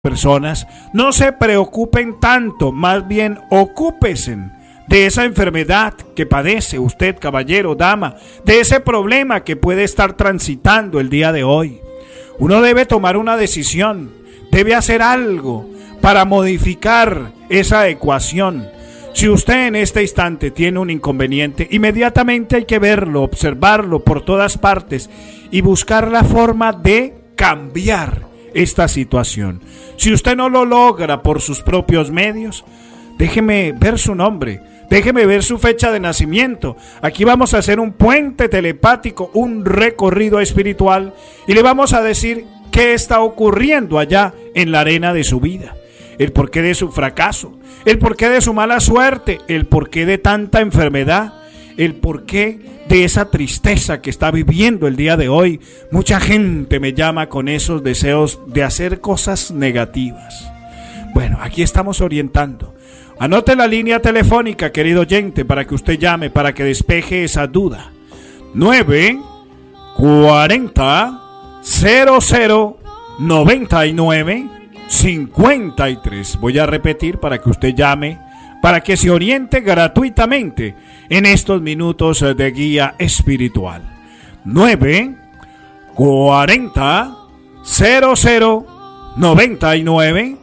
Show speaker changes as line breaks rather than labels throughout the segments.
personas, no se preocupen tanto, más bien ocúpense de esa enfermedad que padece usted, caballero, dama, de ese problema que puede estar transitando el día de hoy. Uno debe tomar una decisión, debe hacer algo para modificar esa ecuación. Si usted en este instante tiene un inconveniente, inmediatamente hay que verlo, observarlo por todas partes y buscar la forma de cambiar esta situación. Si usted no lo logra por sus propios medios, déjeme ver su nombre, déjeme ver su fecha de nacimiento. Aquí vamos a hacer un puente telepático, un recorrido espiritual, y le vamos a decir qué está ocurriendo allá en la arena de su vida, el porqué de su fracaso, el porqué de su mala suerte, el porqué de tanta enfermedad, el porqué de esa tristeza que está viviendo el día de hoy. Mucha gente me llama con esos deseos de hacer cosas negativas. Bueno, aquí estamos orientando. Anote la línea telefónica, querido oyente, para que usted llame, para que despeje esa duda. 940 00 99 53. Voy a repetir para que usted llame, para que se oriente gratuitamente en estos minutos de guía espiritual. 940 00 99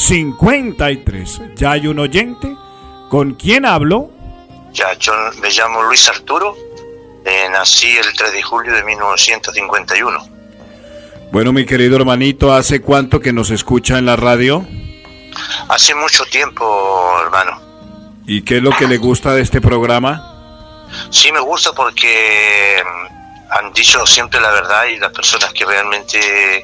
53. ¿Ya hay un oyente? ¿Con quién hablo?
Ya, yo me llamo Luis Arturo, nací el 3 de julio de 1951.
Bueno, mi querido hermanito, ¿hace cuánto que nos escucha en la radio?
Hace mucho tiempo, hermano.
¿Y qué es lo que le gusta de este programa?
Sí, me gusta porque han dicho siempre la verdad y las personas que realmente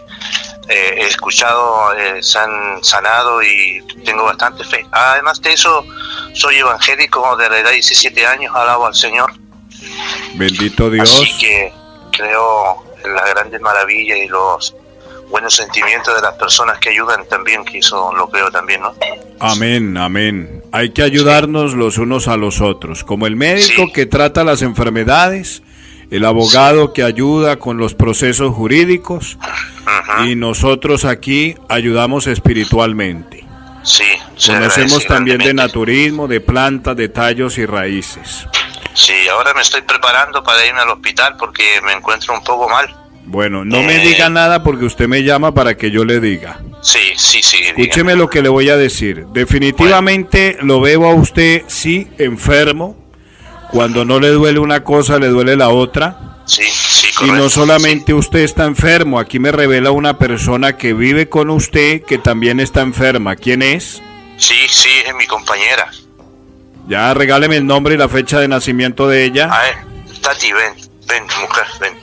he escuchado se han sanado y tengo bastante fe. Además de eso, soy evangélico de la edad de 17 años, alabo al Señor.
Bendito Dios.
Así que creo en las grandes maravillas y los buenos sentimientos de las personas que ayudan también, que eso lo creo también, ¿no?
Amén, amén. Hay que ayudarnos los unos a los otros, como el médico que trata las enfermedades, el abogado que ayuda con los procesos jurídicos, y nosotros aquí ayudamos espiritualmente.
Sí,
conocemos también de naturismo, de plantas, de tallos y raíces.
Sí, ahora me estoy preparando para irme al hospital porque me encuentro un poco mal.
Bueno, no me diga nada porque usted me llama para que yo le diga.
Sí.
Escúcheme dígame lo que le voy a decir. Definitivamente lo veo a usted, sí, enfermo. Cuando no le duele una cosa, le duele la otra.
Sí, correcto.
Y no solamente usted está enfermo, aquí me revela una persona que vive con usted que también está enferma. ¿Quién es?
Sí, es mi compañera.
Ya, regáleme el nombre y la fecha de nacimiento de ella.
A ver, Tati, ven, mujer, ven.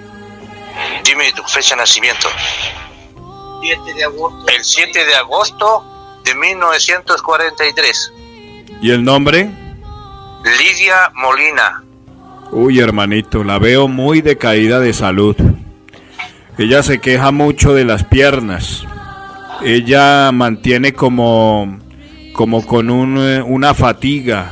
Dime tu fecha de nacimiento.
7 de agosto.
El 7 de agosto de 1943.
¿Y el nombre?
Lidia Molina.
Uy, hermanito, la veo muy decaída de salud. Ella se queja mucho de las piernas. Ella mantiene como con una fatiga.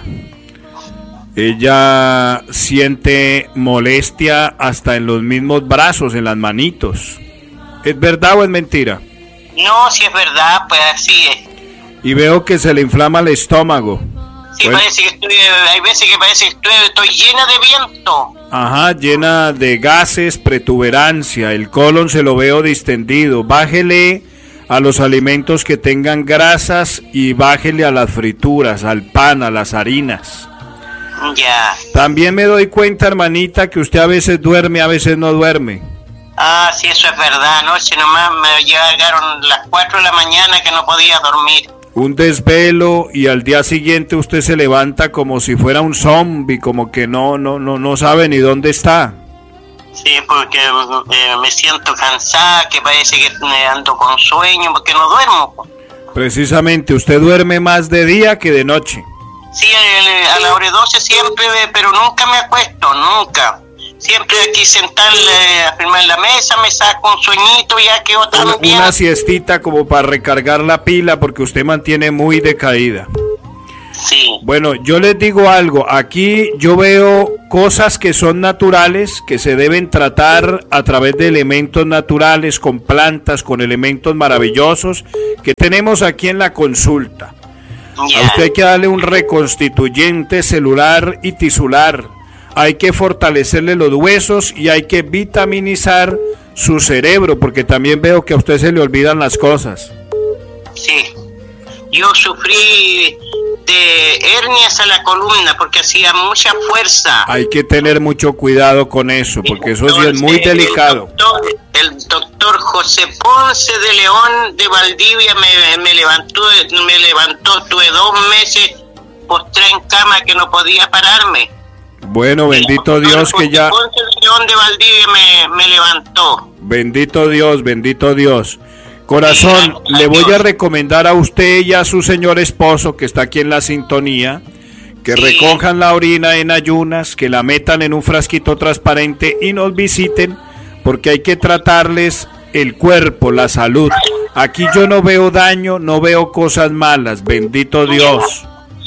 Ella siente molestia hasta en los mismos brazos, en las manitos. ¿Es verdad o es mentira?
No, si es verdad, pues así es.
Y veo que se le inflama el estómago.
Sí, pues, parece que hay veces que parece que estoy llena de viento.
Ajá, llena de gases, protuberancia, el colon se lo veo distendido. Bájele a los alimentos que tengan grasas y bájele a las frituras, al pan, a las harinas.
Ya.
También me doy cuenta, hermanita, que usted a veces duerme, a veces no duerme.
Ah, sí, eso es verdad. Anoche nomás me llegaron las 4 de la mañana que no podía dormir.
Un desvelo y al día siguiente usted se levanta como si fuera un zombie, como que no sabe ni dónde está.
Sí, porque me siento cansada, que parece que ando con sueño, porque no duermo.
Precisamente, usted duerme más de día que de noche.
Sí, a la hora 12 siempre, pero nunca me acuesto, nunca. Siempre aquí sentarle a firmar en la mesa, me saco un sueñito, ya quedo tan bien.
Una siestita como para recargar la pila, porque usted mantiene muy decaída.
Sí.
Bueno, yo les digo algo, aquí yo veo cosas que son naturales, que se deben tratar a través de elementos naturales, con plantas, con elementos maravillosos que tenemos aquí en la consulta.
Ya.
A usted hay que darle un reconstituyente celular y tisular, hay que fortalecerle los huesos y hay que vitaminizar su cerebro, porque también veo que a usted se le olvidan las cosas.
Sí. Yo sufrí de hernias a la columna porque hacía mucha fuerza.
Hay que tener mucho cuidado con eso, porque eso sí es muy delicado.
El doctor José Ponce de León de Valdivia me levantó, tuve 2 meses postré en cama que no podía pararme.
Bueno, bendito Dios que ya...
José Ponce de León de Valdivia me levantó.
Bendito Dios, bendito Dios. Corazón, le voy a recomendar a usted y a su señor esposo que está aquí en la sintonía, que recojan la orina en ayunas, que la metan en un frasquito transparente y nos visiten, porque hay que tratarles el cuerpo, la salud. Aquí yo no veo daño, no veo cosas malas, bendito Dios.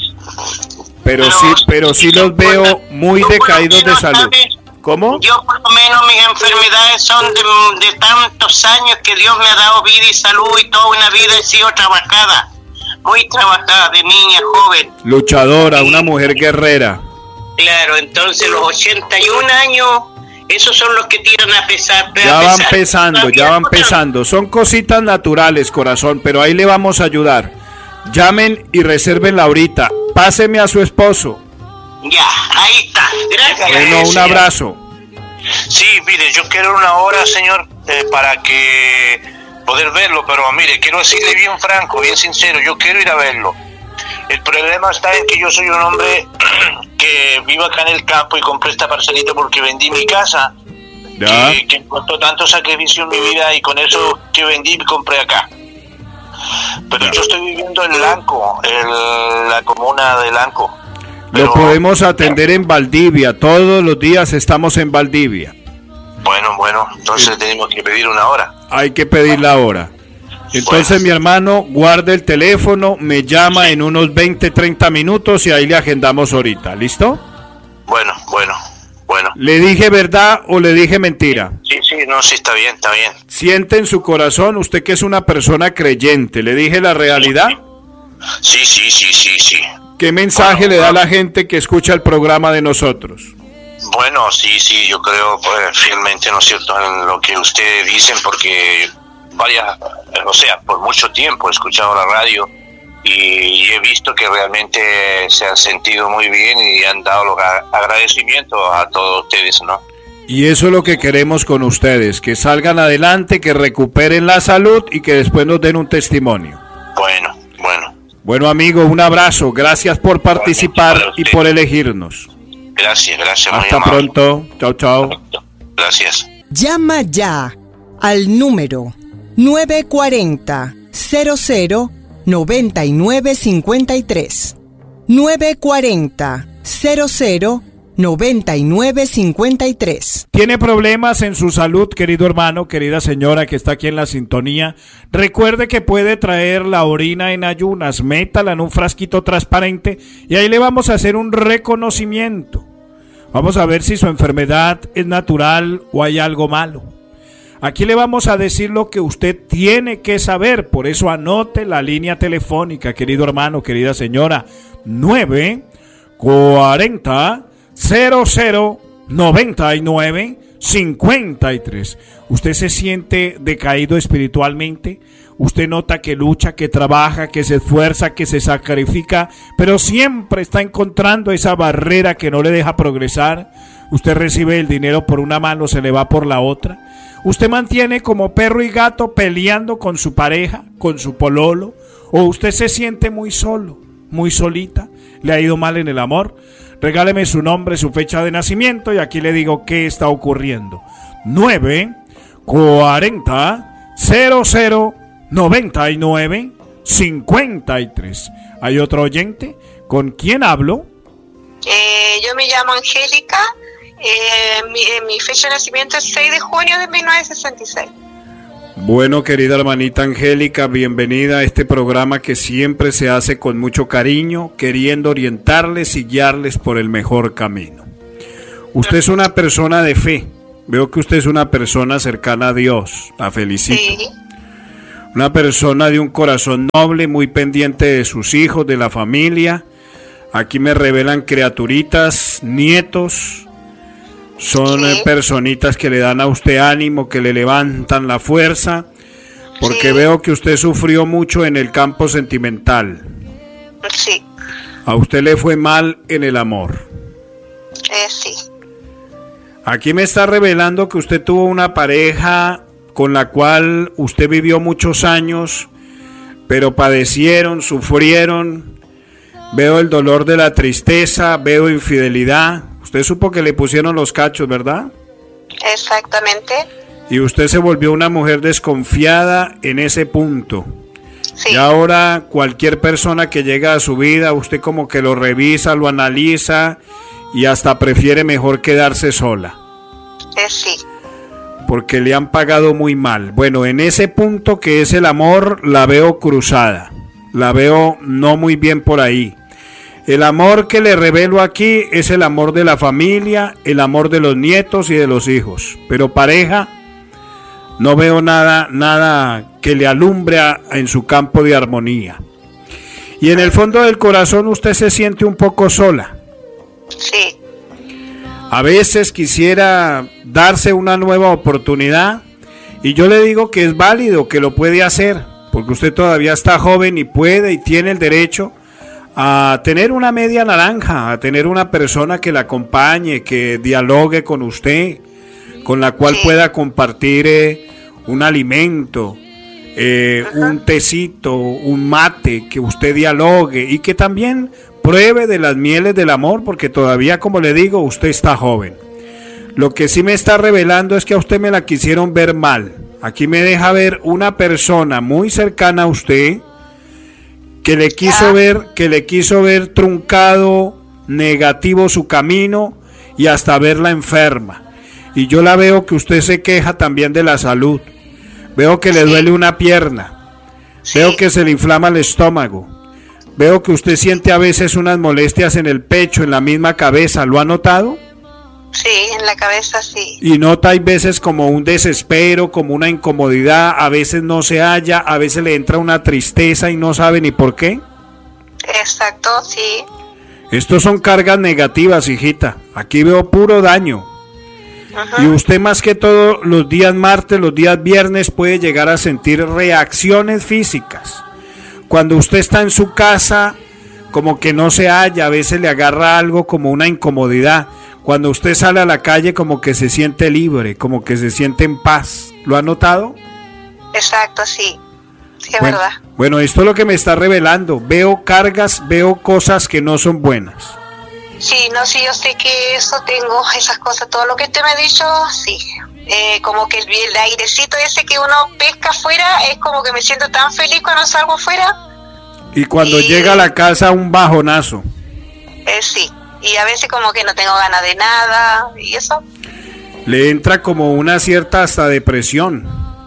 Pero sí los veo muy decaídos de salud. ¿Cómo?
Yo por lo menos mis enfermedades son de tantos años que Dios me ha dado vida y salud y toda una vida he sido trabajada, muy trabajada de niña, joven.
Luchadora, una mujer guerrera.
Claro, entonces los 81 años, esos son los que tiran a pesar.
Ya van pesando. Son cositas naturales, corazón, pero ahí le vamos a ayudar. Llamen y resérvenla ahorita. Páseme a su esposo.
Ya, ahí está. Gracias.
Bueno, un abrazo.
Sí, mire, yo quiero una hora, señor, para que poder verlo, pero mire, quiero decirle bien franco, bien sincero, yo quiero ir a verlo. El problema está en que yo soy un hombre que vivo acá en el campo y compré esta parcelita porque vendí mi casa, que costó tanto sacrificio en mi vida y con eso que vendí me compré acá. Pero yo estoy viviendo en Lanco, en la comuna de Lanco.
Lo podemos atender en Valdivia, todos los días estamos en Valdivia.
Bueno, entonces tenemos que pedir una hora.
Hay que pedir la hora. Entonces, mi hermano, guarde el teléfono, me llama en unos 20, 30 minutos y ahí le agendamos ahorita, ¿listo?
Bueno.
¿Le dije verdad o le dije mentira?
Sí, está bien.
Siente en su corazón, usted que es una persona creyente, ¿le dije la realidad?
Sí.
¿Qué mensaje le da a la gente que escucha el programa de nosotros?
Bueno, sí, yo creo fielmente, ¿no es cierto?, en lo que ustedes dicen, porque por mucho tiempo he escuchado la radio y he visto que realmente se han sentido muy bien y han dado los agradecimientos a todos ustedes, ¿no?
Y eso es lo que queremos con ustedes, que salgan adelante, que recuperen la salud y que después nos den un testimonio. Bueno, amigo, un abrazo. Gracias por participar y por elegirnos.
Gracias.
Hasta pronto. Chao.
Gracias.
Llama ya al número 940-00-9953. 940-00-9953.
¿Tiene problemas en su salud, querido hermano, querida señora que está aquí en la sintonía? Recuerde que puede traer la orina en ayunas, métala en un frasquito transparente y ahí le vamos a hacer un reconocimiento. Vamos a ver si su enfermedad es natural o hay algo malo. Aquí le vamos a decir lo que usted tiene que saber, por eso anote la línea telefónica, querido hermano, querida señora, 940-00-9953. ¿Usted se siente decaído espiritualmente? ¿Usted nota que lucha, que trabaja, que se esfuerza, que se sacrifica, pero siempre está encontrando esa barrera que no le deja progresar? ¿Usted recibe el dinero por una mano, se le va por la otra? ¿Usted mantiene como perro y gato peleando con su pareja, con su pololo? ¿O usted se siente muy solo, muy solita? ¿Le ha ido mal en el amor? Regáleme su nombre, su fecha de nacimiento y aquí le digo qué está ocurriendo. 940-00-9953. ¿Hay otro oyente? ¿Con quién hablo?
Yo me llamo Angélica. Mi fecha de nacimiento es 6 de junio de 1966.
Bueno, querida hermanita Angélica, bienvenida a este programa que siempre se hace con mucho cariño, queriendo orientarles y guiarles por el mejor camino. Usted es una persona de fe. Veo que usted es una persona cercana a Dios. La felicito.
Sí,
Una persona de un corazón noble, muy pendiente de sus hijos, de la familia. Aquí me revelan criaturitas, nietos. Son
Sí.
personitas que le dan a usted ánimo, que le levantan la fuerza. Porque
Sí.
veo que usted sufrió mucho en el campo sentimental.
sí,
A usted le fue mal en el amor.
sí,
Aquí me está revelando que usted tuvo una pareja con la cual usted vivió muchos años, pero padecieron, sufrieron. Veo el dolor de la tristeza, veo infidelidad. Usted supo que le pusieron los cachos, ¿verdad?
exactamente.
Y usted se volvió una mujer desconfiada en ese punto.
Sí,
Y ahora cualquier persona que llega a su vida, usted como que lo revisa, lo analiza y hasta prefiere mejor quedarse sola,
sí,
porque le han pagado muy mal. Bueno, en ese punto que es el amor, la veo cruzada, la veo no muy bien por ahí. El amor que le revelo aquí es el amor de la familia, el amor de los nietos y de los hijos, pero pareja, no veo nada que le alumbre en su campo de armonía. Y en el fondo del corazón usted se siente un poco sola.
sí,
A veces quisiera darse una nueva oportunidad y yo le digo que es válido, que lo puede hacer, porque usted todavía está joven y puede y tiene el derecho a tener una media naranja, a tener una persona que la acompañe, que dialogue con usted, con la cual
Sí.
pueda compartir un alimento, un tecito, un mate, que usted dialogue y que también pruebe de las mieles del amor, porque todavía, como le digo, usted está joven. Lo que sí me está revelando es que a usted me la quisieron ver mal. Aquí me deja ver una persona muy cercana a usted que le quiso ver truncado, negativo su camino y hasta verla enferma. Y yo la veo que usted se queja también de la salud. Veo que le duele una pierna.
sí,
Veo que se le inflama el estómago. Veo que usted siente a veces unas molestias en el pecho, en la misma cabeza. ¿Lo ha notado?
sí, en la cabeza sí,
Y nota hay veces como un desespero, como una incomodidad. A veces no se halla, a veces le entra una tristeza y no sabe ni por qué.
exacto, sí,
Estos son cargas negativas, hijita. Aquí veo puro daño.
ajá,
Y usted más que todo los días martes, los días viernes puede llegar a sentir reacciones físicas. Cuando usted está en su casa, como que no se halla, a veces le agarra algo como una incomodidad. Cuando usted sale a la calle como que se siente libre, como que se siente en paz. ¿Lo ha notado?
exacto, sí, sí, es
Bueno,
verdad.
bueno, esto es lo que me está revelando. Veo cargas, veo cosas que no son buenas.
Sí, no, sí, yo sé que eso tengo, esas cosas, todo lo que usted me ha dicho, sí. Como que el airecito ese que uno pesca afuera, es como que me siento tan feliz cuando salgo afuera.
Y cuando
Y-
llega a la casa un bajonazo.
Sí, y a veces como que no tengo ganas de nada, y eso,
Le entra como una cierta hasta depresión.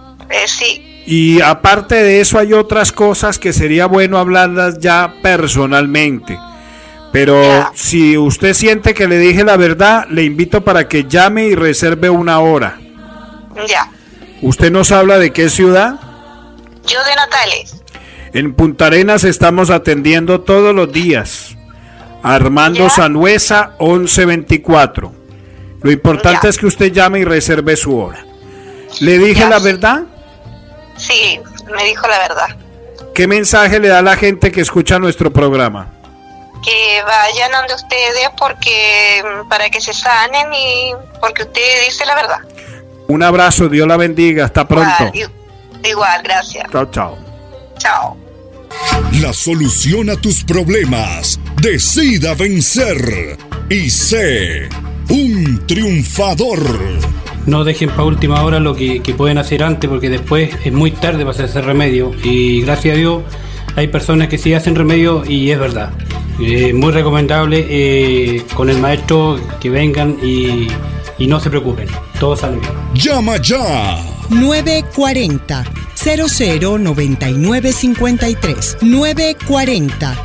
sí,
Y aparte de eso hay otras cosas que sería bueno hablarlas ya personalmente. Pero
Ya.
si usted siente que le dije la verdad, le invito para que llame y reserve una hora.
ya.
¿Usted nos habla de qué ciudad?
Yo de Natales,
En Punta Arenas estamos atendiendo todos los días. Armando
Ya.
Sanuesa 1124. Lo importante
Ya.
es que usted llame y reserve su hora. ¿Le dije
Ya.
la verdad?
sí, me dijo la verdad.
¿Qué mensaje le da a la gente que escucha nuestro programa?
Que vayan donde ustedes porque para que se sanen y porque usted dice la verdad.
Un abrazo, Dios la bendiga, hasta pronto.
Igual, gracias.
Chao, chao.
Chao.
La solución a tus problemas. Decida vencer y sé un triunfador.
No dejen para última hora lo que pueden hacer antes, porque después es muy tarde para hacer remedio. Y gracias a Dios hay personas que sí hacen remedio y es verdad. Muy recomendable con el maestro que vengan y no se preocupen. Todo sale bien.
Llama ya
940 009953. 940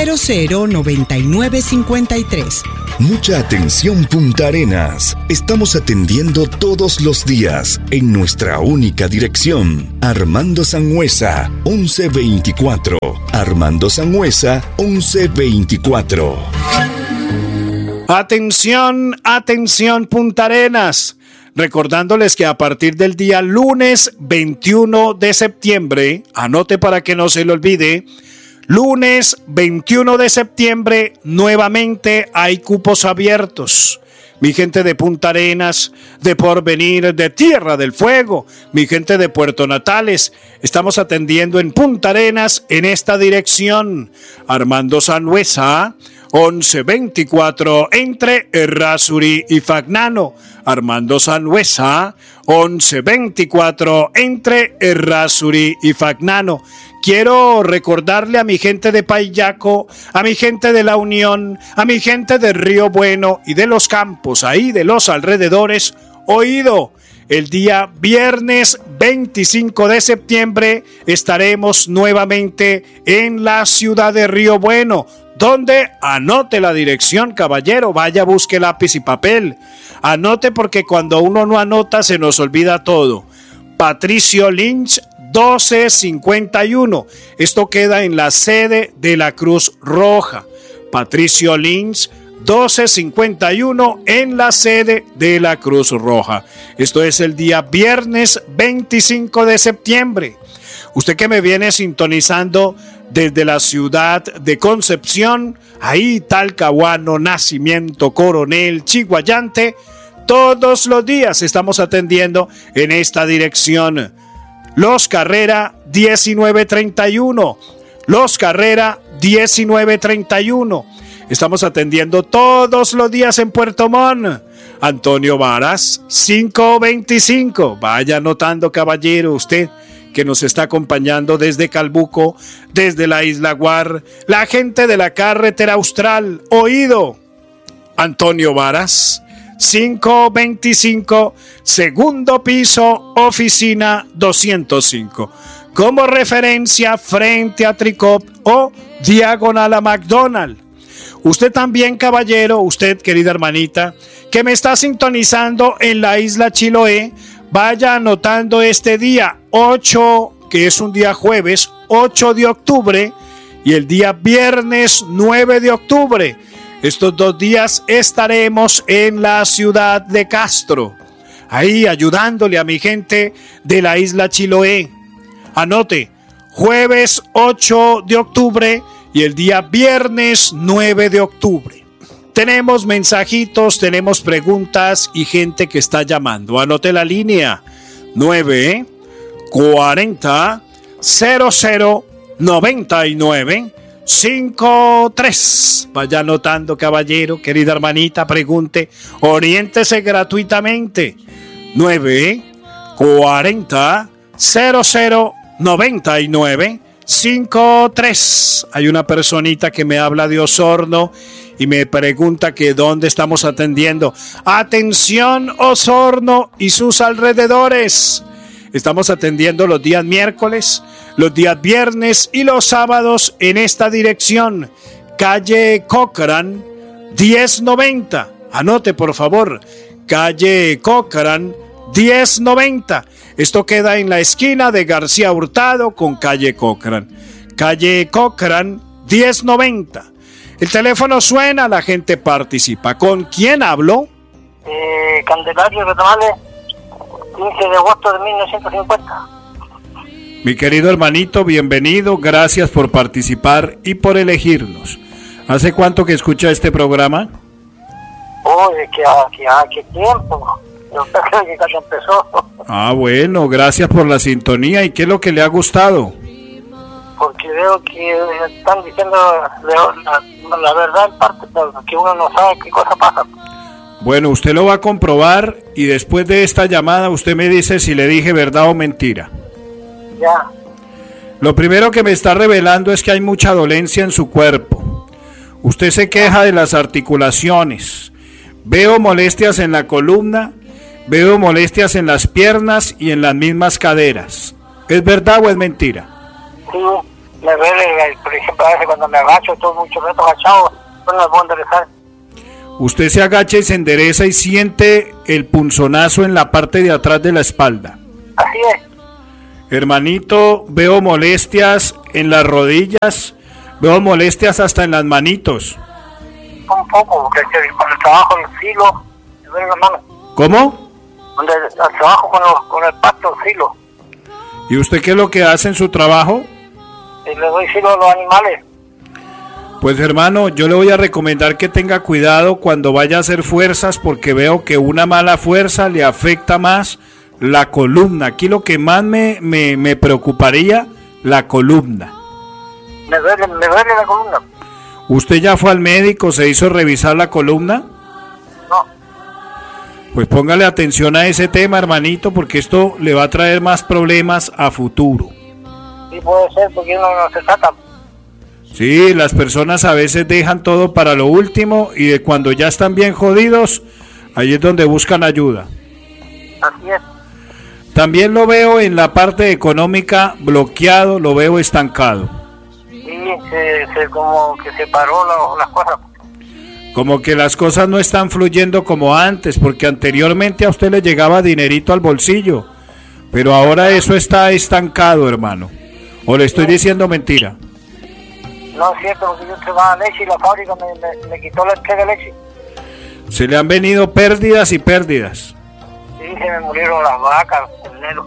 009953.
Mucha atención, Punta Arenas. Estamos atendiendo todos los días en nuestra única dirección. Armando Sangüesa, 1124. Armando Sangüesa, 1124.
Atención, atención, Punta Arenas. Recordándoles que a partir del día lunes 21 de septiembre, anote para que no se le olvide, lunes 21 de septiembre nuevamente hay cupos abiertos. Mi gente de Punta Arenas, de Porvenir, de Tierra del Fuego, mi gente de Puerto Natales, estamos atendiendo en Punta Arenas en esta dirección. Armando Sangüesa, 1124 entre Errázuri y Fagnano. Armando Sangüesa, 1124 entre Errázuri y Fagnano. Quiero recordarle a mi gente de Payaco, a mi gente de La Unión, a mi gente de Río Bueno y de los campos ahí de los alrededores, oído. El día viernes 25 de septiembre estaremos nuevamente en la ciudad de Río Bueno, donde anote la dirección, caballero, vaya, busque lápiz y papel. Anote porque cuando uno no anota se nos olvida todo. Patricio Lynch 1251. Esto queda en la sede de la Cruz Roja. Patricio Lynch 1251 en la sede de la Cruz Roja. Esto es el día viernes 25 de septiembre. Usted que me viene sintonizando desde la ciudad de Concepción, ahí Talcahuano, Nacimiento, Coronel, Chiguayante, todos los días estamos atendiendo en esta dirección. Los Carrera 1931. Los Carrera 1931. Estamos atendiendo todos los días en Puerto Montt. Antonio Varas 525. Vaya anotando, caballero, usted que nos está acompañando desde Calbuco, desde la Isla Guar, la gente de la carretera austral, oído. Antonio Varas 525, segundo piso, oficina 205. Como referencia frente a Tricop o diagonal a McDonald's. Usted también, caballero, usted, querida hermanita, que me está sintonizando en la isla Chiloé, vaya anotando este día 8, que es un día jueves, 8 de octubre, y el día viernes 9 de octubre. Estos 2 días estaremos en la ciudad de Castro, ahí ayudándole a mi gente de la isla Chiloé. Anote, jueves 8 de octubre y el día viernes 9 de octubre. Tenemos mensajitos, tenemos preguntas y gente que está llamando. Anote la línea 940 0099 53. Vaya anotando, caballero, querida hermanita, pregunte, oriéntese gratuitamente. 940 0099 53. Hay una personita que me habla de Osorno y me pregunta que dónde estamos atendiendo. Atención, Osorno y sus alrededores. Estamos atendiendo los días miércoles, los días viernes y los sábados en esta dirección. Calle Cochrane 1090. Anote, por favor. Calle Cochrane 1090. Esto queda en la esquina de García Hurtado con calle Cochrane. Calle Cochrane 1090. El teléfono suena, la gente participa. ¿Con quién hablo?
Candelario Retamales, 15 de agosto de 1950.
Mi querido hermanito, bienvenido. Gracias por participar y por elegirnos. ¿Hace cuánto que escucha este programa?
¿Qué tiempo? Yo creo que casi empezó.
Ah, bueno, gracias por la sintonía. ¿Y qué es lo que le ha gustado?
Porque veo que están diciendo la verdad en parte, pero que uno no sabe qué cosa pasa.
Bueno, usted lo va a comprobar y después de esta llamada usted me dice si le dije verdad o mentira.
Ya.
Lo primero que me está revelando es que hay mucha dolencia en su cuerpo. Usted se queja de las articulaciones. Veo molestias en la columna, Veo molestias en las piernas y en las mismas caderas. ¿Es verdad o es mentira?
Sí, me duele, por ejemplo, a veces cuando me agacho, estoy mucho rato agachado, no me puedo enderezar.
Usted se agacha y se endereza y siente el punzonazo en la parte de atrás de la espalda.
Así es.
Hermanito, veo molestias en las rodillas, veo molestias hasta en las manitos.
Un poco, porque cuando trabajo en el filo, me duele la mano.
¿Cómo?
Donde trabajo con el pasto, el filo.
¿Y usted qué es lo que hace en su trabajo?
Y le doy filo a los animales.
Pues hermano, yo le voy a recomendar que tenga cuidado cuando vaya a hacer fuerzas, porque veo que una mala fuerza le afecta más la columna. Aquí lo que más me preocuparía, la columna.
Me duele la columna.
¿Usted ya fue al médico, se hizo revisar la columna?
No.
Pues póngale atención a ese tema, hermanito, porque esto le va a traer más problemas a futuro.
Sí, puede ser, porque uno no se saca.
Sí, las personas a veces dejan todo para lo último y de cuando ya están bien jodidos, ahí es donde buscan ayuda.
Así es.
También lo veo en la parte económica bloqueado, lo veo estancado.
Sí, como que se paró las cosas.
Como que las cosas no están fluyendo como antes, porque anteriormente a usted le llegaba dinerito al bolsillo, pero ahora eso está estancado, hermano. ¿O le estoy diciendo mentira?
No es cierto, porque yo trabajaba leche y la fábrica me quitó la entrega de leche.
Se le han venido pérdidas y pérdidas.
Sí, se me murieron las vacas, el enero.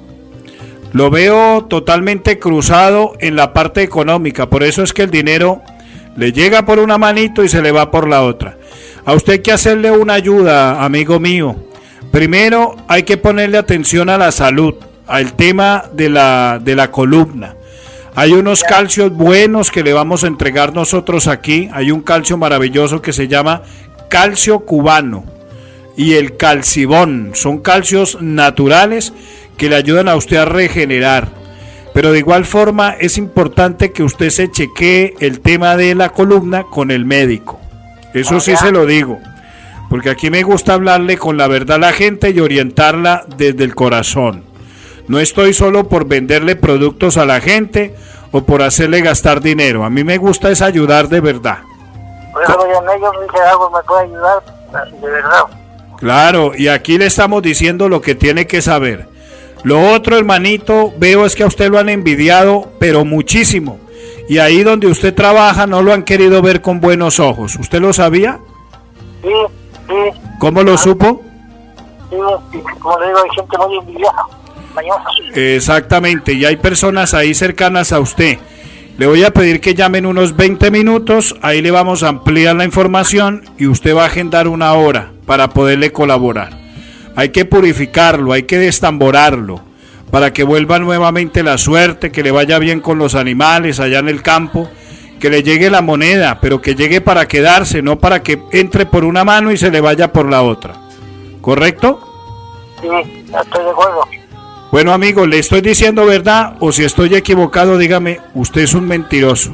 Lo veo totalmente cruzado en la parte económica, por eso es que el dinero le llega por una manito y se le va por la otra. A usted hay que hacerle una ayuda, amigo mío. Primero hay que ponerle atención a la salud, al tema de la columna. Hay unos calcios buenos que le vamos a entregar nosotros aquí. Hay un calcio maravilloso que se llama calcio cubano y el calcibón. Son calcios naturales que le ayudan a usted a regenerar. Pero de igual forma es importante que usted se chequee el tema de la columna con el médico. Eso sí se lo digo, porque aquí me gusta hablarle con la verdad a la gente y orientarla desde el corazón. No estoy solo por venderle productos a la gente o por hacerle gastar dinero. A mí me gusta es ayudar de verdad.
Por eso yo dije algo me puede ayudar, de verdad.
Claro, y aquí le estamos diciendo lo que tiene que saber. Lo otro, hermanito, veo es que a usted lo han envidiado, pero muchísimo. Y ahí donde usted trabaja no lo han querido ver con buenos ojos. ¿Usted lo sabía?
Sí, sí.
¿Cómo lo supo?
Sí, como le digo, hay gente muy envidiosa, mañosa.
Exactamente, y hay personas ahí cercanas a usted. Le voy a pedir que llamen unos 20 minutos, ahí le vamos a ampliar la información y usted va a agendar una hora para poderle colaborar. Hay que purificarlo, hay que destamborarlo, para que vuelva nuevamente la suerte, que le vaya bien con los animales allá en el campo, que le llegue la moneda, pero que llegue para quedarse, no para que entre por una mano y se le vaya por la otra. ¿Correcto?
Sí, estoy de acuerdo.
Bueno, amigo, ¿le estoy diciendo verdad o si estoy equivocado, dígame, usted es un mentiroso?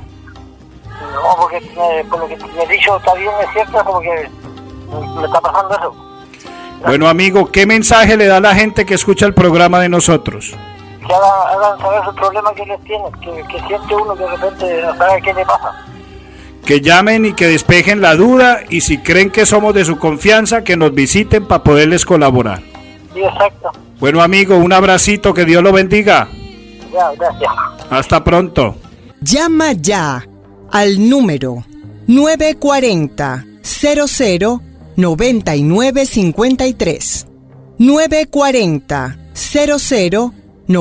No, porque por lo que me he dicho está bien, es cierto, porque me está pasando eso.
Bueno, amigo, ¿qué mensaje le da a la gente que escucha el programa de nosotros?
Que hagan saber su problema que les tiene, que siente uno que de repente no sabe qué le pasa.
Que llamen y que despejen la duda y si creen que somos de su confianza, que nos visiten para poderles colaborar.
Sí, exacto.
Bueno, amigo, un abracito, que Dios lo bendiga.
Ya, gracias.
Hasta pronto.
Llama ya al número 940 00 9953. 940 00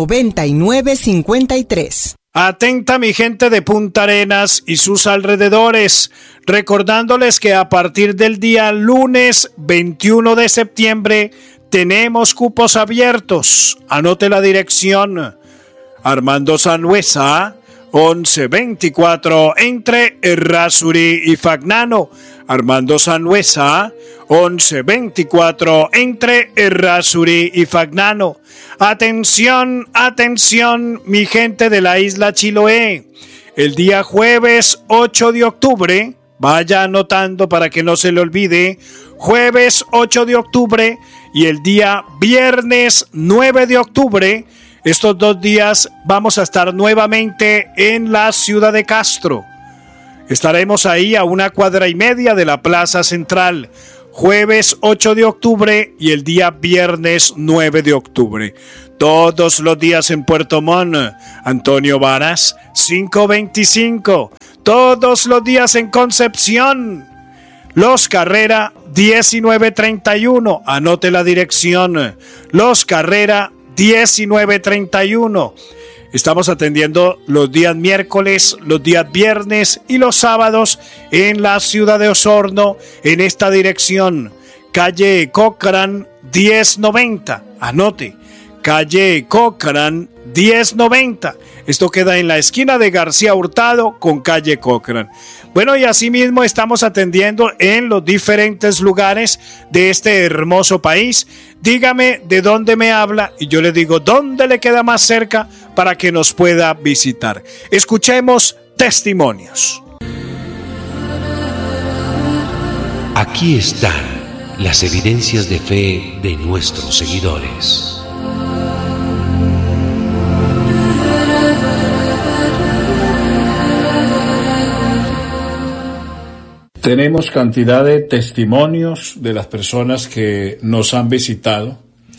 9953.
Atenta mi gente de Punta Arenas y sus alrededores, recordándoles que a partir del día lunes 21 de septiembre tenemos cupos abiertos. Anote la dirección: Armando Sanhuesa, 1124 entre Errázuri y Fagnano. Armando Sanhuesa, 1124 entre Errázuri y Fagnano. Atención, atención, mi gente de la isla Chiloé. El día jueves 8 de octubre, vaya anotando para que no se le olvide, jueves 8 de octubre y el día viernes 9 de octubre. Estos 2 días vamos a estar nuevamente en la ciudad de Castro. Estaremos ahí a 1,5 cuadras de la Plaza Central. Jueves 8 de octubre y el día viernes 9 de octubre. Todos los días en Puerto Montt, Antonio Varas, 525. Todos los días en Concepción, Los Carrera, 1931. Anote la dirección, Los Carrera, 1931. Estamos atendiendo los días miércoles, los días viernes y los sábados en la ciudad de Osorno, en esta dirección, calle Cochrane 1090. Anote, calle Cochrane 1090. Esto queda en la esquina de García Hurtado con calle Cochrane. Bueno, y asimismo estamos atendiendo en los diferentes lugares de este hermoso país. Dígame de dónde me habla y yo le digo dónde le queda más cerca para que nos pueda visitar. Escuchemos testimonios.
Aquí están las evidencias de fe de nuestros seguidores.
Tenemos cantidad de testimonios de las personas que nos han visitado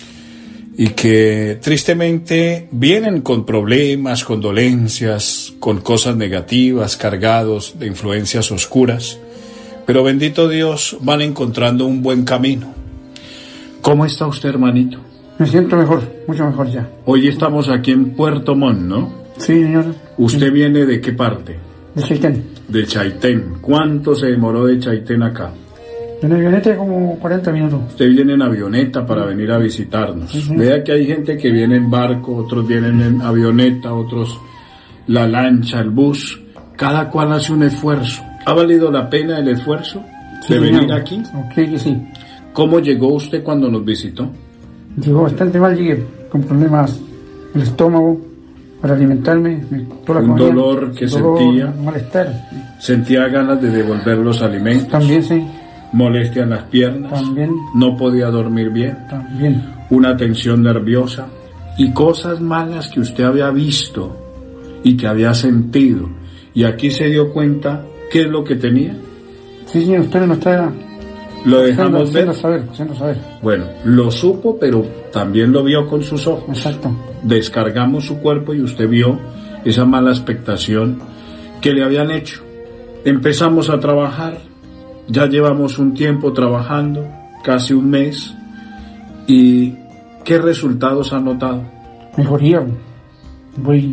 y que tristemente vienen con problemas, con dolencias, con cosas negativas, cargados de influencias oscuras, pero bendito Dios, van encontrando un buen camino. ¿Cómo está usted, hermanito?
Me siento mejor, mucho mejor ya.
Hoy estamos aquí en Puerto Montt, ¿no?
Sí, señor.
¿Usted viene de qué parte?
De Chaitén.
De Chaitén. ¿Cuánto se demoró de Chaitén acá?
En avioneta como 40 minutos.
Usted viene en avioneta para venir a visitarnos. Sí. Vea que hay gente que viene en barco, otros vienen en avioneta, otros la lancha, el bus. Cada cual hace un esfuerzo. ¿Ha valido la pena el esfuerzo de venir aquí?
Ok, que sí.
¿Cómo llegó usted cuando nos visitó?
Llegó bastante mal, llegué con problemas en el estómago. Para alimentarme, toda la
un
comida,
dolor que sentía,
malestar.
Sentía ganas de devolver los alimentos.
También sí.
Molestia en las piernas.
También.
No podía dormir bien.
También.
Una tensión nerviosa y cosas malas que usted había visto y que había sentido. Y aquí se dio cuenta qué es lo que tenía.
Sí, señor, usted no está.
Lo dejamos ver.
Haciendo saber.
Bueno, lo supo, pero también lo vio con sus ojos.
Exacto.
Descargamos su cuerpo y usted vio esa mala expectación que le habían hecho. Empezamos a trabajar, ya llevamos un tiempo trabajando, casi un mes. ¿Y qué resultados ha notado?
Mejoría. Voy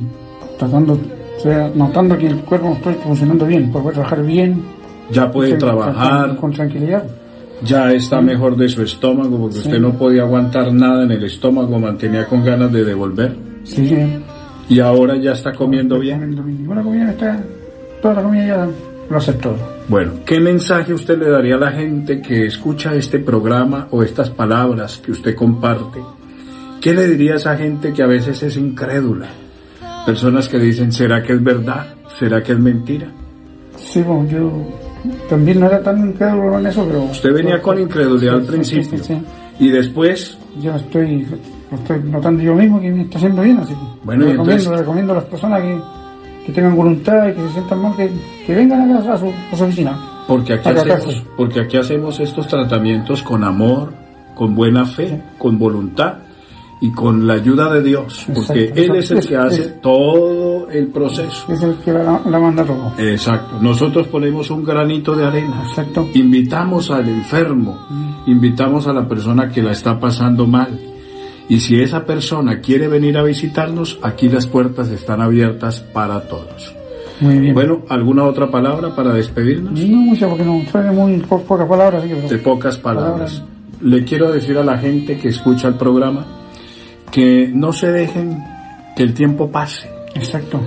notando que el cuerpo está funcionando bien, puedo trabajar bien.
Ya puede trabajar
con tranquilidad.
Ya está mejor de su estómago, porque usted no podía aguantar nada en el estómago, mantenía con ganas de devolver.
Sí, sí.
Y ahora ya está comiendo bien.
Bueno, comida está, toda la comida ya lo aceptó.
Bueno, ¿qué mensaje usted le daría a la gente que escucha este programa o estas palabras que usted comparte? ¿Qué le diría a esa gente que a veces es incrédula? Personas que dicen, ¿será que es verdad? ¿Será que es mentira?
Sí, bueno, yo también no era tan incrédulo en eso, pero...
Usted venía con incredulidad al principio.
Sí.
Y después...
Yo lo estoy notando yo mismo que me está haciendo bien, así que...
Bueno,
le recomiendo a las personas que tengan voluntad y que se sientan mal, que vengan acá a su oficina.
Porque aquí hacemos estos tratamientos con amor, con buena fe, con voluntad y con la ayuda de Dios, porque Él es el que hace todo el proceso.
Es el que la manda todo.
Exacto. Nosotros ponemos un granito de arena.
Exacto.
Invitamos al enfermo, invitamos a la persona que la está pasando mal. Y si esa persona quiere venir a visitarnos, aquí las puertas están abiertas para todos.
Muy bien.
Bueno, ¿alguna otra palabra para despedirnos?
No mucha, porque no trae muy pocas palabras. Así que,
de pocas palabras. Le quiero decir a la gente que escucha el programa que no se dejen que el tiempo pase.
Exacto.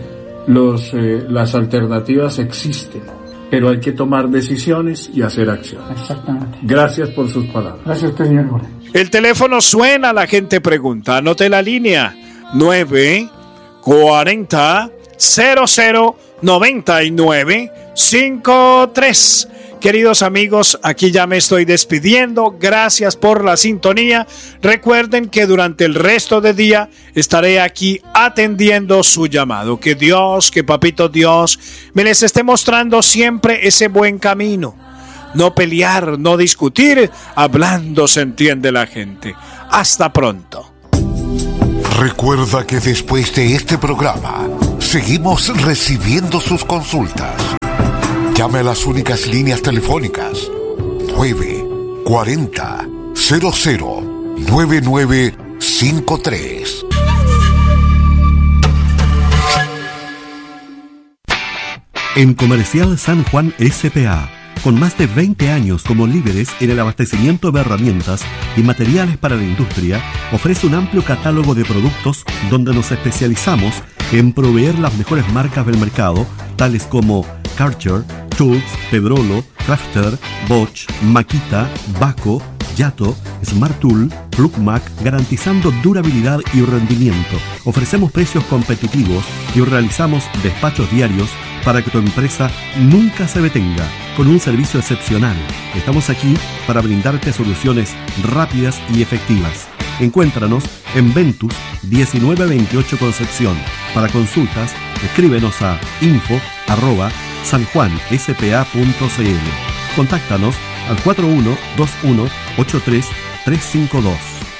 Las alternativas existen, pero hay que tomar decisiones y hacer acción.
Exactamente.
Gracias por sus palabras.
Gracias a usted, señor.
El teléfono suena, la gente pregunta. Anote la línea 940 009953. Queridos amigos, aquí ya me estoy despidiendo. Gracias por la sintonía. Recuerden que durante el resto del día estaré aquí atendiendo su llamado. Que Dios, que Papito Dios, me les esté mostrando siempre ese buen camino. No pelear, no discutir, hablando se entiende la gente. Hasta pronto.
Recuerda que después de este programa seguimos recibiendo sus consultas. Llame a las únicas líneas telefónicas 940 00 9953.
En Comercial San Juan S.p.A., con más de 20 años como líderes en el abastecimiento de herramientas y materiales para la industria, ofrece un amplio catálogo de productos donde nos especializamos en proveer las mejores marcas del mercado, tales como Karcher, Schultz, Pedrolo, Crafter, Bosch, Makita, Baco, Yato, Smart Tool, Rukmak, garantizando durabilidad y rendimiento. Ofrecemos precios competitivos y realizamos despachos diarios para que tu empresa nunca se detenga, con un servicio excepcional. Estamos aquí para brindarte soluciones rápidas y efectivas. Encuéntranos en Ventus 1928 Concepción. Para consultas, escríbenos a info@sanjuanspa.cl. Contáctanos al 4121-83352.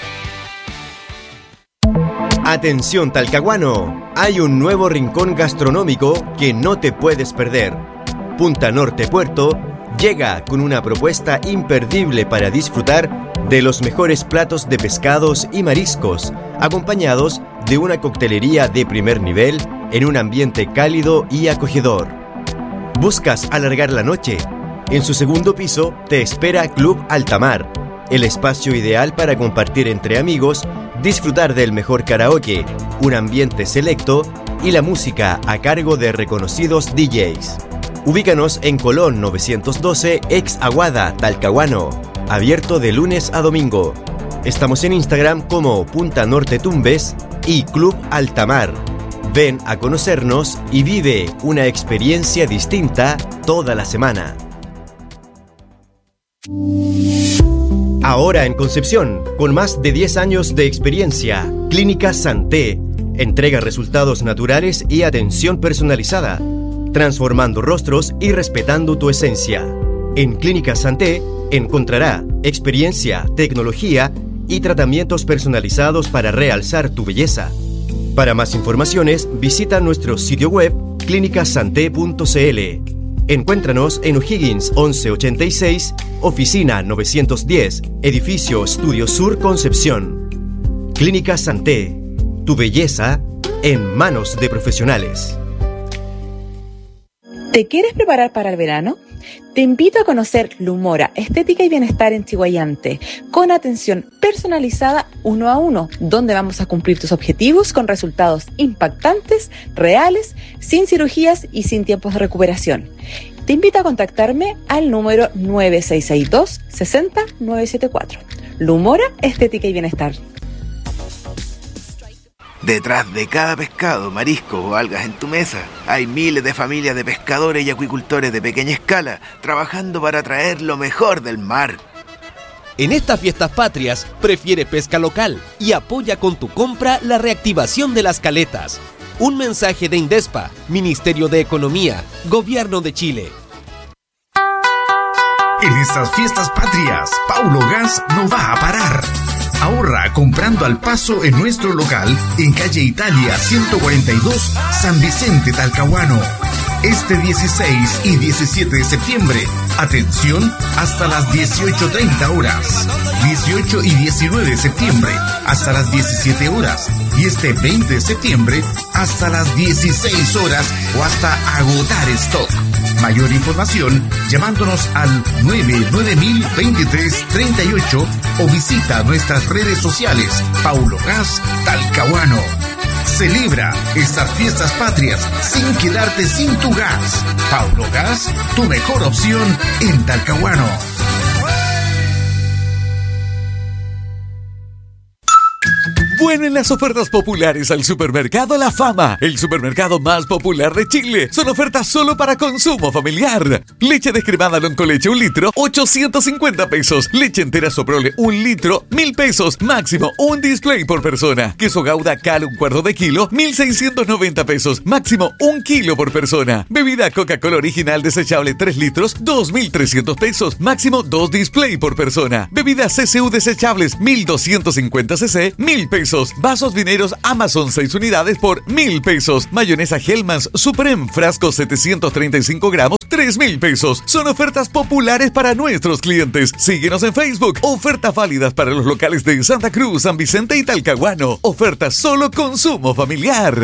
Atención Talcahuano, hay un nuevo rincón gastronómico que no te puedes perder. Punta Norte Puerto llega con una propuesta imperdible para disfrutar de los mejores platos de pescados y mariscos, acompañados de una coctelería de primer nivel en un ambiente cálido y acogedor. ¿Buscas alargar la noche? En su segundo piso te espera Club Altamar, el espacio ideal para compartir entre amigos, disfrutar del mejor karaoke, un ambiente selecto y la música a cargo de reconocidos DJs. Ubícanos en Colón 912, ex Aguada, Talcahuano, abierto de lunes a domingo. Estamos en Instagram como Punta Norte Tumbes y Club Altamar. Ven a conocernos y vive una experiencia distinta toda la semana. Ahora en Concepción, con más de 10 años de experiencia, Clínica Santé entrega resultados naturales y atención personalizada, transformando rostros y respetando tu esencia. En Clínica Santé encontrará experiencia, tecnología y tratamientos personalizados para realzar tu belleza. Para más informaciones, visita nuestro sitio web clinicasanté.cl. Encuéntranos en O'Higgins 1186, oficina 910, edificio Estudio Sur Concepción. Clínica Santé, tu belleza en manos de profesionales.
¿Te quieres preparar para el verano? Te invito a conocer Lumora, Estética y Bienestar en Chiguayante, con atención personalizada 1 a 1, donde vamos a cumplir tus objetivos con resultados impactantes, reales, sin cirugías y sin tiempos de recuperación. Te invito a contactarme al número 9662 60 974. Lumora, Estética y Bienestar.
Detrás de cada pescado, marisco o algas en tu mesa, hay miles de familias de pescadores y acuicultores de pequeña escala trabajando para traer lo mejor del mar.
En estas fiestas patrias, prefiere pesca local y apoya con tu compra la reactivación de las caletas. Un mensaje de Indespa, Ministerio de Economía, Gobierno de Chile.
En estas fiestas patrias, Paulo Gas no va a parar. Ahorra comprando al paso en nuestro local en calle Italia 142, San Vicente, Talcahuano. Este 16 y 17 de septiembre, atención, hasta las 18:30 horas. 18 y 19 de septiembre, hasta las 17 horas. Y este 20 de septiembre, hasta las 16 horas o hasta agotar stock. Mayor información llamándonos al 99000-2338 o visita nuestras redes sociales Paulo Gas Talcahuano. Celebra estas fiestas patrias sin quedarte sin tu gas. Paulo Gas, tu mejor opción en Talcahuano.
Vuelven las ofertas populares al Supermercado La Fama, el supermercado más popular de Chile. Son ofertas solo para consumo familiar. Leche descremada Loncoleche 1 litro, 850 pesos. Leche entera Soprole 1 litro, 1000 pesos. Máximo un display por persona. Queso Gouda Cal 1/4 de kilo, 1690 pesos. Máximo 1 kilo por persona. Bebida Coca-Cola original desechable 3 litros, 2300 pesos. Máximo 2 display por persona. Bebidas CCU desechables 1250 cc, 1000 pesos. Vasos vineros Amazon 6 unidades por 1000 pesos. Mayonesa Hellmann's Supreme frasco 735 gramos, 3000 pesos. Son ofertas populares para nuestros clientes. Síguenos en Facebook. Ofertas válidas para los locales de Santa Cruz, San Vicente y Talcahuano. Ofertas solo consumo familiar.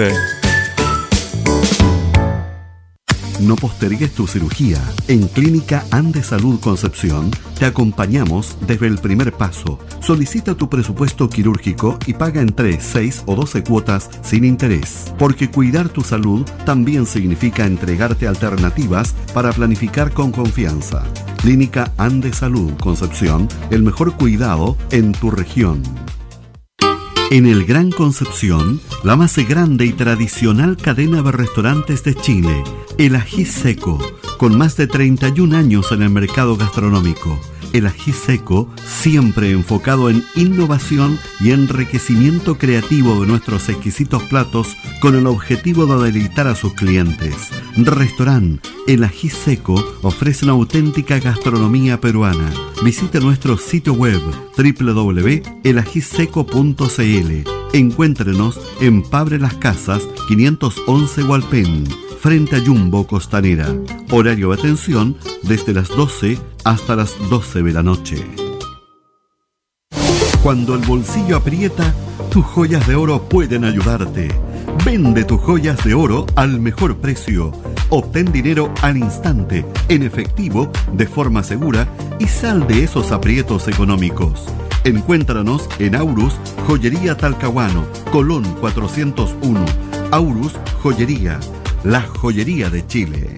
No postergues tu cirugía. En Clínica Andes Salud Concepción te acompañamos desde el primer paso. Solicita tu presupuesto quirúrgico y paga en 3, 6 o 12 cuotas sin interés. Porque cuidar tu salud también significa entregarte alternativas para planificar con confianza. Clínica Andes Salud Concepción, el mejor cuidado en tu región. En el Gran Concepción, la más grande y tradicional cadena de restaurantes de Chile, El Ají Seco, con más de 31 años en el mercado gastronómico. El Ají Seco, siempre enfocado en innovación y enriquecimiento creativo de nuestros exquisitos platos con el objetivo de deleitar a sus clientes. Restaurante El Ají Seco ofrece una auténtica gastronomía peruana. Visite nuestro sitio web www.elajiseco.cl. Encuéntrenos en Pabre Las Casas 511 Hualpén, frente a Jumbo Costanera. Horario de atención desde las 12 hasta las 12 de la noche. Cuando el bolsillo aprieta, tus joyas de oro pueden ayudarte. Vende tus joyas de oro al mejor precio. Obtén dinero al instante, en efectivo, de forma segura y sal de esos aprietos económicos. Encuéntranos en Aurus Joyería Talcahuano, Colón 401. Aurus Joyería, la joyería de Chile.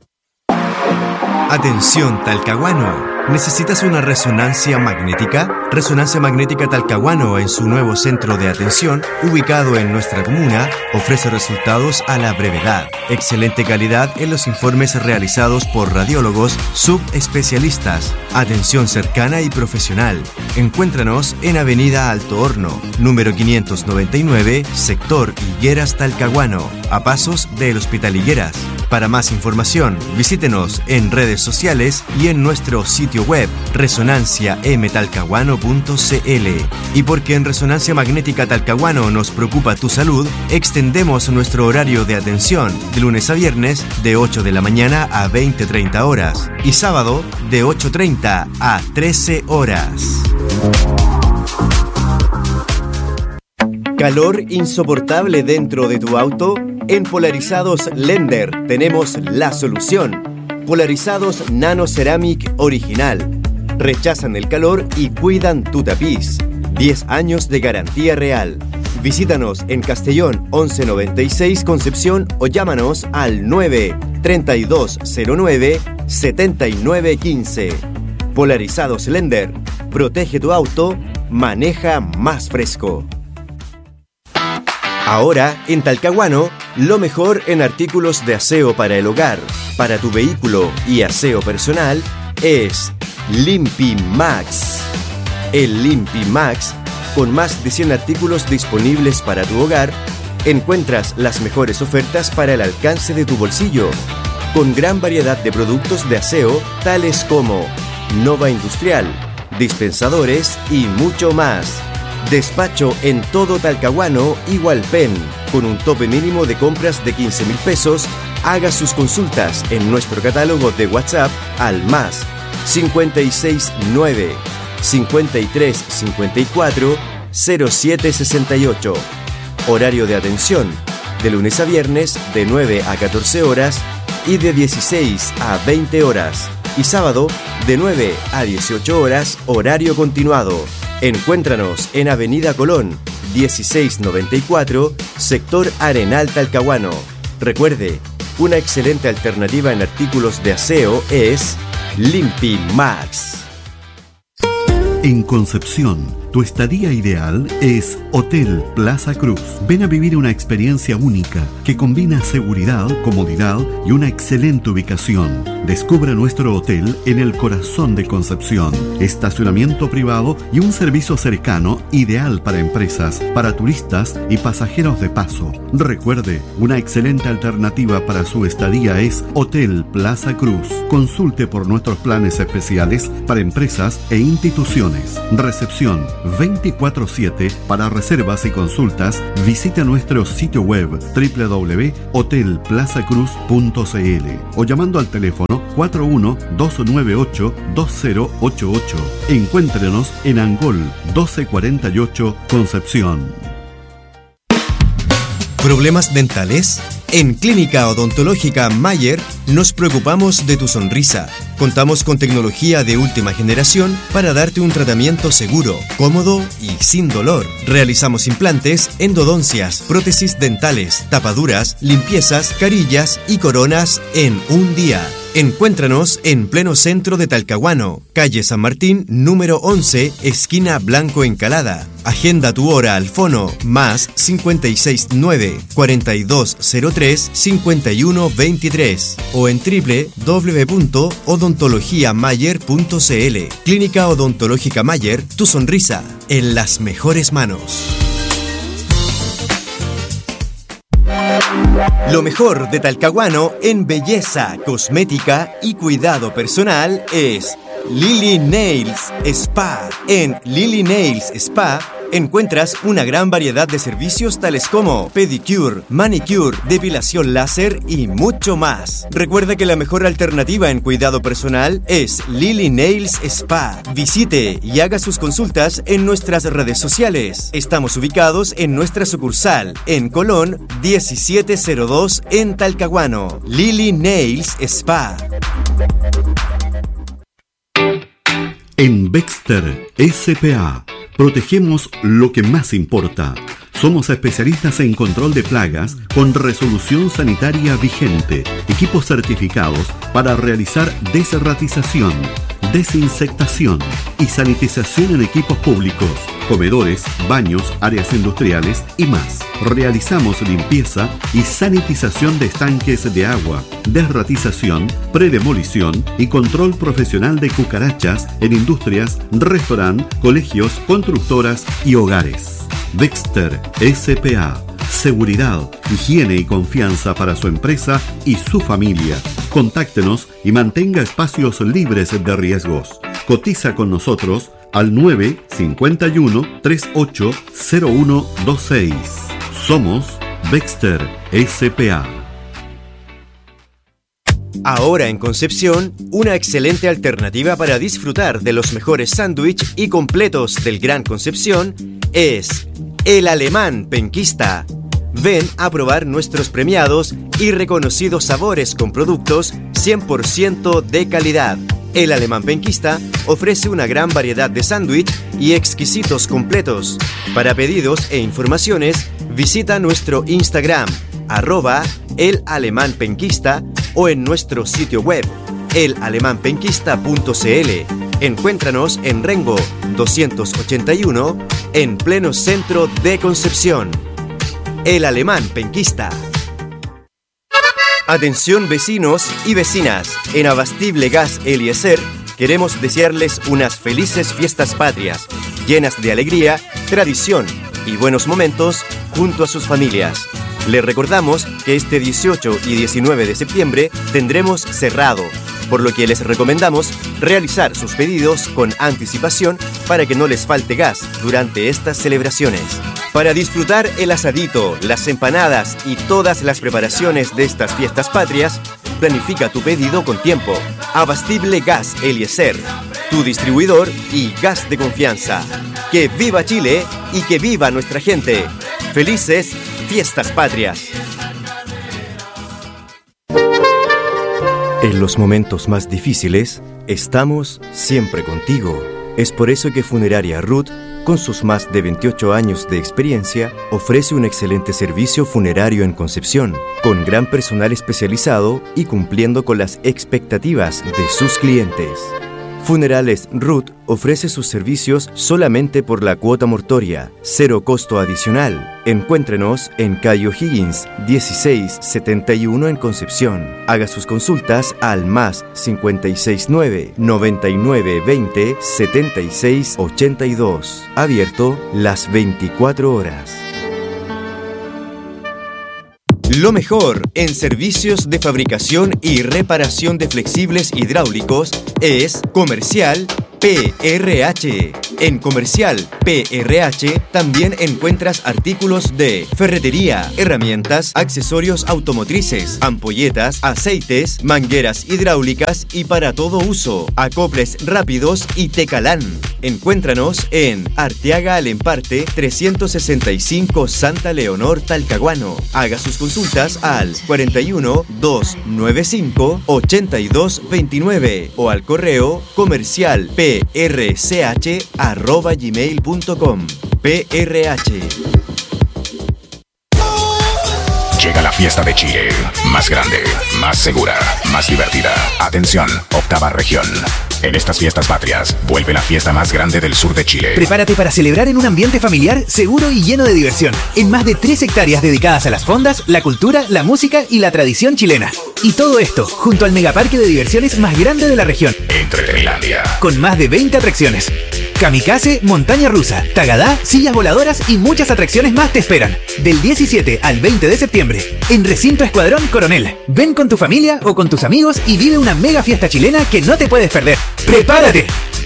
Atención Talcahuano. ¿Necesitas una resonancia magnética? Resonancia Magnética Talcahuano, en su nuevo centro de atención, ubicado en nuestra comuna, ofrece resultados a la brevedad. Excelente calidad en los informes realizados por radiólogos subespecialistas. Atención cercana y profesional. Encuéntranos en Avenida Alto Horno, número 599, sector Higueras Talcahuano, a pasos del Hospital Higueras. Para más información, visítenos en redes sociales y en nuestro sitio web resonanciamtalcahuano.cl. Y porque en Resonancia Magnética Talcahuano nos preocupa tu salud, extendemos nuestro horario de atención de lunes a viernes de 8 de la mañana a 20:30 horas y sábado de 8:30 a 13 horas. ¿Calor insoportable dentro de tu auto? En Polarizados Lender tenemos la solución. Polarizados Nano Ceramic Original. Rechazan el calor y cuidan tu tapiz. 10 años de garantía real. Visítanos en Castellón 1196 Concepción o llámanos al 9-3209-7915. Polarizados Lender. Protege tu auto, maneja más fresco. Ahora, en Talcahuano, lo mejor en artículos de aseo para el hogar, para tu vehículo y aseo personal es Limpimax. El Limpimax, con más de 100 artículos disponibles para tu hogar, encuentras las mejores ofertas para el alcance de tu bolsillo, con gran variedad de productos de aseo tales como Nova Industrial, dispensadores y mucho más. Despacho en todo Talcahuano y Hualpén, con un tope mínimo de compras de 15.000 pesos. Haga sus consultas en nuestro catálogo de WhatsApp al más 569 5354 0768. Horario de atención de lunes a viernes de 9 a 14 horas y de 16 a 20 horas. Y sábado de 9 a 18 horas, horario continuado. Encuéntranos en Avenida Colón, 1694, sector Arenal Talcahuano. Recuerde, una excelente alternativa en artículos de aseo es Limpimax.
En Concepción, Tu estadía ideal es Hotel Plaza Cruz. Ven a vivir una experiencia única que combina seguridad, comodidad y una excelente ubicación. Descubre nuestro hotel en el corazón de Concepción. Estacionamiento privado y un servicio cercano ideal para empresas, para turistas y pasajeros de paso. Recuerde, una excelente alternativa para su estadía es Hotel Plaza Cruz. Consulte por nuestros planes especiales para empresas e instituciones. Recepción 24/7 para reservas y consultas. Visita nuestro sitio web www.hotelplazacruz.cl o llamando al teléfono 41-298-2088. Encuéntrenos en Angol 1248 Concepción.
¿Problemas dentales? En Clínica Odontológica Mayer nos preocupamos de tu sonrisa. Contamos con tecnología de última generación para darte un tratamiento seguro, cómodo y sin dolor. Realizamos implantes, endodoncias, prótesis dentales, tapaduras, limpiezas, carillas y coronas en un día. Encuéntranos en pleno centro de Talcahuano, calle San Martín, número 11, esquina Blanco Encalada. Agenda tu hora al fono más 569-4203-5123 o en www.odontologiamayer.cl. Clínica Odontológica Mayer, tu sonrisa en las mejores manos. Lo mejor de Talcahuano en belleza, cosmética y cuidado personal es Lily Nails Spa. En Lily Nails Spa encuentras una gran variedad de servicios tales como pedicure, manicure, depilación láser y mucho más. Recuerda que la mejor alternativa en cuidado personal es Lily Nails Spa. Visite y haga sus consultas en nuestras redes sociales. Estamos ubicados en nuestra sucursal en Colón 1702 en Talcahuano. Lily Nails Spa.
En Baxter S.p.A. protegemos lo que más importa. Somos especialistas en control de plagas con resolución sanitaria vigente, equipos certificados para realizar desratización, desinsectación y sanitización en equipos públicos, comedores, baños, áreas industriales y más. Realizamos limpieza y sanitización de estanques de agua, desratización, predemolición y control profesional de cucarachas en industrias, restaurantes, colegios, constructoras y hogares. Baxter S.p.A. Seguridad, higiene y confianza para su empresa y su familia. Contáctenos y mantenga espacios libres de riesgos. Cotiza con nosotros al 951-380126. Somos Baxter S.p.A.
Ahora en Concepción, una excelente alternativa para disfrutar de los mejores sándwiches y completos del Gran Concepción es El Alemán Penquista. Ven a probar nuestros premiados y reconocidos sabores con productos 100% de calidad. El Alemán Penquista ofrece una gran variedad de sándwich y exquisitos completos. Para pedidos e informaciones, visita nuestro Instagram, @elalemánpenquista o en nuestro sitio web, elalemanpenquista.cl. Encuéntranos en Rengo 281, en pleno centro de Concepción. El Alemán Penquista. Atención vecinos y vecinas, en Abastible Gas Eliezer queremos desearles unas felices fiestas patrias, llenas de alegría, tradición y buenos momentos junto a sus familias. Les recordamos que este 18 y 19 de septiembre tendremos cerrado, por lo que les recomendamos realizar sus pedidos con anticipación para que no les falte gas durante estas celebraciones. Para disfrutar el asadito, las empanadas y todas las preparaciones de estas fiestas patrias, planifica tu pedido con tiempo. Abastible Gas Eliezer, tu distribuidor y gas de confianza. ¡Que viva Chile y que viva nuestra gente! ¡Felices Fiestas Patrias! En los momentos más difíciles, estamos siempre contigo. Es por eso que Funeraria Ruth, con sus más de 28 años de experiencia, ofrece un excelente servicio funerario en Concepción, con gran personal especializado y cumpliendo con las expectativas de sus clientes. Funerales Ruth ofrece sus servicios solamente por la cuota mortuoria, 0 costo adicional. Encuéntrenos en calle O'Higgins, 1671 en Concepción. Haga sus consultas al más 569 99 20 76 82. Abierto las 24 horas. Lo mejor en servicios de fabricación y reparación de flexibles hidráulicos es Comercial PRH. En Comercial PRH también encuentras artículos de ferretería, herramientas, accesorios automotrices, ampolletas, aceites, mangueras hidráulicas y para todo uso, acoples rápidos y Tecalán. Encuéntranos en Arteaga Alemparte 365 Santa Leonor, Talcahuano. Haga sus consultas al 41 295 82 29 o al correo comercial prch@gmail.com. PRH.
Llega la fiesta de Chile, más grande, más segura, más divertida. Atención, octava región. En estas fiestas patrias, vuelve la fiesta más grande del sur de Chile.
Prepárate para celebrar en un ambiente familiar, seguro y lleno de diversión. En más de 3 hectáreas dedicadas a las fondas, la cultura, la música y la tradición chilena. Y todo esto, junto al megaparque de diversiones más grande de la región.
Entretenilandia.
Con más de 20 atracciones. Kamikaze, montaña rusa, tagadá, sillas voladoras y muchas atracciones más te esperan. Del 17 al 20 de septiembre, en Recinto Escuadrón Coronel. Ven con tu familia o con tus amigos y vive una mega fiesta chilena que no te puedes perder. ¡Prepárate!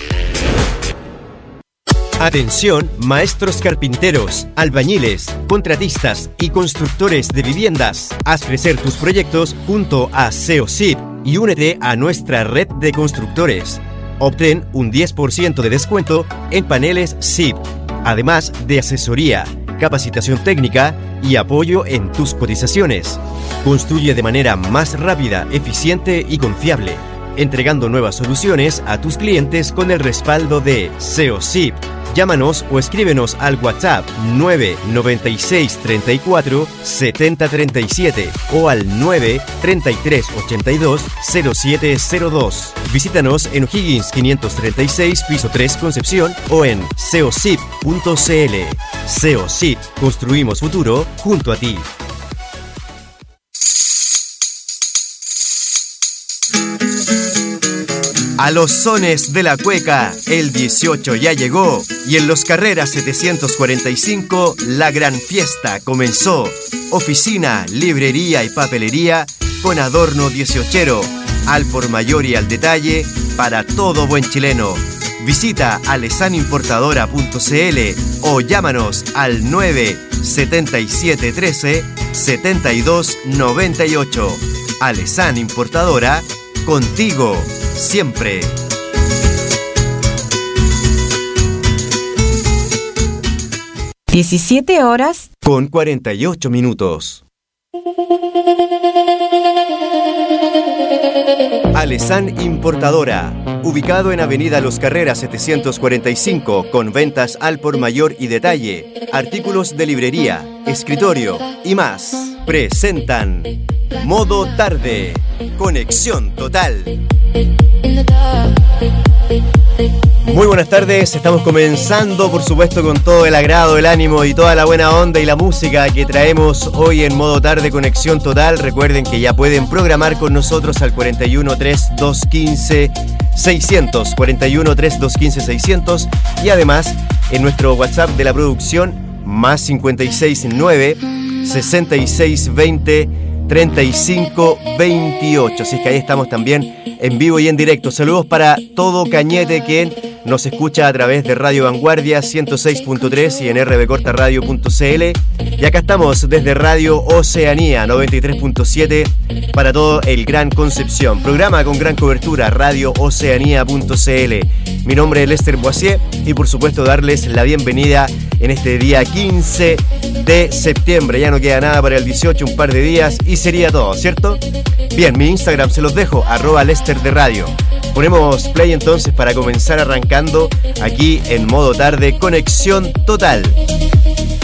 Atención, maestros carpinteros, albañiles, contratistas y constructores de viviendas. Haz crecer tus proyectos junto a SEOCIP y únete a nuestra red de constructores. Obtén un 10% de descuento en paneles SIP, además de asesoría, capacitación técnica y apoyo en tus cotizaciones. Construye de manera más rápida, eficiente y confiable, entregando nuevas soluciones a tus clientes con el respaldo de SEOCIP. Llámanos o escríbenos al WhatsApp 996 34 70 37 o al 933 82 0702. Visítanos en O'Higgins 536, piso 3, Concepción o en seocip.cl. SEOCIP, construimos futuro junto a ti. A los sones de la cueca, el 18 ya llegó y en Los Carreras 745 la gran fiesta comenzó. Oficina, librería y papelería con adorno 18ero, al por mayor y al detalle para todo buen chileno. Visita alesanimportadora.cl o llámanos al 97713 7298. Alesan Importadora, contigo siempre.
(17 horas
con 48 minutos). Alesan Importadora, ubicado en Avenida Los Carreras 745, con ventas al por mayor y detalle, artículos de librería, escritorio y más. Presentan Modo Tarde, Conexión Total. Muy buenas tardes, estamos comenzando por supuesto con todo el agrado, el ánimo y toda la buena onda y la música que traemos hoy en Modo Tarde Conexión Total. Recuerden que ya pueden programar con nosotros al 41 3215 600, 41 3215 600 y además en nuestro WhatsApp de la producción más 569 6620 3528. Así que ahí estamos también en vivo y en directo. Saludos para todo Cañete que nos escucha a través de Radio Vanguardia 106.3 y en rbcortaradio.cl. Y acá estamos desde Radio Oceanía 93.7 para todo el Gran Concepción. Programa con gran cobertura, radiooceanía.cl. Mi nombre es Lester Boisier y por supuesto darles la bienvenida en este día 15 de septiembre. Ya no queda nada para el 18, un par de días y sería todo, ¿cierto? Bien, mi Instagram se los dejo, @Lester de Radio. Ponemos play entonces para comenzar arrancando aquí en Modo Tarde Conexión Total.